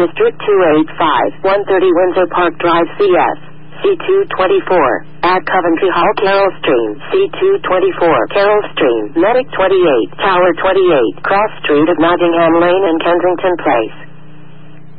District 285, 130 Windsor Park Drive, CS. C224. At Coventry Hall, Carroll Stream. C224. Carroll Stream. Medic 28. Tower 28. Cross Street of Nottingham Lane and Kensington Place.